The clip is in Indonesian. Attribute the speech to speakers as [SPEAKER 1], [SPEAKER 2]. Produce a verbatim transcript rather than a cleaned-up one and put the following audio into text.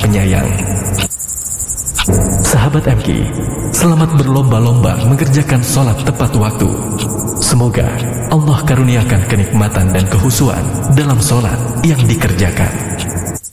[SPEAKER 1] Penyayang. Sahabat M K, selamat berlomba-lomba mengerjakan sholat tepat waktu. Semoga Allah karuniakan kenikmatan dan kehusuan dalam sholat yang dikerjakan.